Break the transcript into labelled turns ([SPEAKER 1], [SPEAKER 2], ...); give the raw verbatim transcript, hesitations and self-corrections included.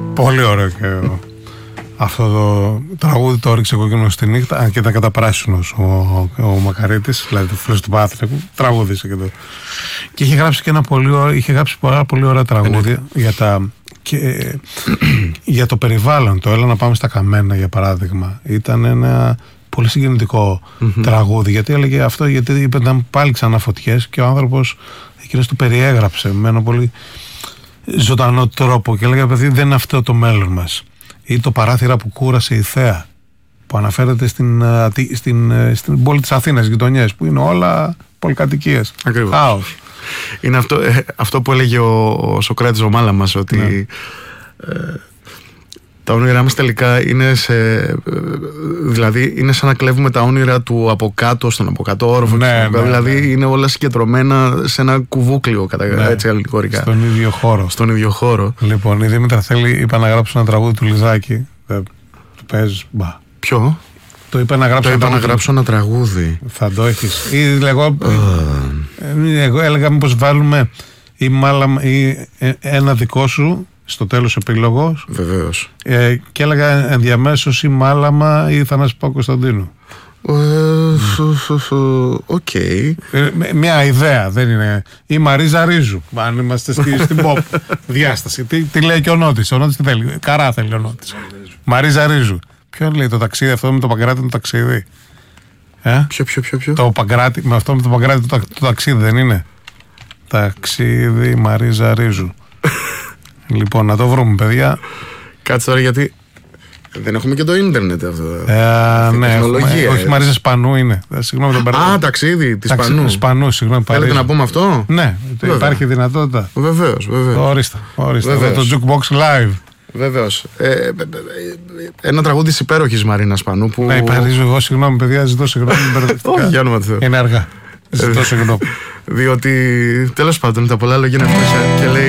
[SPEAKER 1] Πολύ ωραίο και αυτό το τραγούδι το έριξε κόκκινο στη νύχτα, αν και ήταν καταπράσινος ο, ο, ο Μακαρίτης, δηλαδή το φίλος του Πάθρικου, τραγούδισε και το. Και είχε γράψει και ένα πολύ ωραίο, είχε γράψει πολλά πολύ ωραία τραγούδια για, τα, και, για το περιβάλλον. Το Έλα να πάμε στα καμένα, για παράδειγμα. Ήταν ένα πολύ συγκινητικό mm-hmm. τραγούδι, γιατί έλεγε αυτό, γιατί είπε να πάλι ξανά φωτιές και ο άνθρωπος εκείνος του περιέγραψε με ένα πολύ ζωντανό τρόπο και έλεγε, παιδί, δεν είναι αυτό το μέλλον μας. Ή το παράθυρα που κούρασε η θέα, που αναφέρεται στην, στην, στην πόλη της Αθήνας, γειτονιές, που είναι όλα πολυκατοικίες.
[SPEAKER 2] Ακριβώς.
[SPEAKER 1] Χάος.
[SPEAKER 2] Είναι αυτό, ε, αυτό που έλεγε ο, ο Σοκράτης ο Μάλαμας, ότι ναι. ε, τα όνειρά μας τελικά είναι σε, ε, δηλαδή είναι σαν να κλέβουμε τα όνειρα του από κάτω στον από κάτω όροφο.
[SPEAKER 1] Ναι, ναι,
[SPEAKER 2] δηλαδή
[SPEAKER 1] ναι.
[SPEAKER 2] είναι όλα συγκεντρωμένα σε ένα κουβούκλιο, κατά, ναι. έτσι αλληλικορικά.
[SPEAKER 1] Στον ίδιο χώρο.
[SPEAKER 2] Στον ίδιο χώρο.
[SPEAKER 1] Λοιπόν, η Δήμητρα θέλει, είπα να γράψω ένα τραγούδι του Λιζάκη. Το παίζεις, μπα.
[SPEAKER 2] Ποιο?
[SPEAKER 1] Το είπα να γράψω,
[SPEAKER 2] το είπα
[SPEAKER 1] ένα,
[SPEAKER 2] να γράψω ένα τραγούδι.
[SPEAKER 1] Θα το έχεις. Ή εγώ, uh. εγώ έλεγα μήπως βάλουμε ή, μάλα, ή ένα δικό σου στο τέλος επίλογος.
[SPEAKER 2] Βεβαίως.
[SPEAKER 1] Ε, και έλεγα ενδιαμέσως ή Μάλαμα ή Θανάση Κωνσταντίνου.
[SPEAKER 2] Οκ. okay.
[SPEAKER 1] ε, Μια ιδέα, δεν είναι. Ή Μαρίζα Ρίζου, αν είμαστε στη, στην pop διάσταση. Τι, τι λέει και ο Νότης. Ο Νότης τι θέλει? Καρά θέλει ο Νότης. Μαρίζα Ρίζου. Ποιο λέει το ταξίδι αυτό με το Παγκράτη, το ταξίδι? Ε?
[SPEAKER 2] Ποιο, ποιο, ποιο, ποιο?
[SPEAKER 1] Το Παγκράτη, με αυτό με το Παγκράτη το, το ταξίδι δεν είναι? Ταξίδι Μαρίζα Ρίζου. Λοιπόν, να το βρούμε, παιδιά.
[SPEAKER 2] Κάτσε τώρα, γιατί δεν έχουμε και το ίντερνετ αυτό.
[SPEAKER 1] Ε, ναι, έχουμε, όχι, Μαρίζα Σπανού είναι. Συγγνώμη, τον
[SPEAKER 2] Α, ταξίδι τη Σπανού.
[SPEAKER 1] Σπανού, συγγνώμη.
[SPEAKER 2] Θέλετε να πούμε αυτό?
[SPEAKER 1] Ναι, βέβαια. Υπάρχει δυνατότητα.
[SPEAKER 2] Βεβαίως, βεβαίως.
[SPEAKER 1] Ορίστε, ορίστε. Βεβαίως. Το Jukebox Live.
[SPEAKER 2] Βεβαίως. Ε, ένα τραγούδι της υπέροχης Μαρίνα Σπανού που.
[SPEAKER 1] Ναι, υπερίζω εγώ, συγγνώμη, παιδιά, ζητώ συγγνώμη.
[SPEAKER 2] Όχι, για όνομα του Θεού.
[SPEAKER 1] Είναι αργά. Ζητώ συγγνώμη.
[SPEAKER 2] Διότι τέλος πάντων τα πολλά λόγια είναι μέσα και λέει.